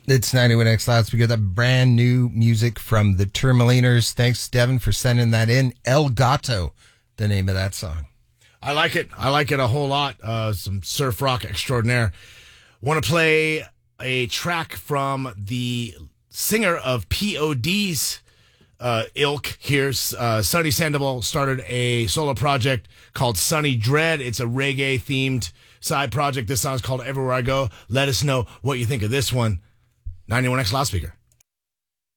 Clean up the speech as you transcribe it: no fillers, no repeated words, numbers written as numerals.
It's 91X Loudspeaker. That brand new music from the Tourmaliners. Thanks, Devin, for sending that in. El Gato, the name of that song. I like it. I like it a whole lot. Some surf rock extraordinaire. Want to play a track from the singer of POD's ilk here. Sonny Sandoval started a solo project called Sonny Dread. It's a reggae-themed side project. This song is called Everywhere I Go. Let us know what you think of this one. 91X Loudspeaker.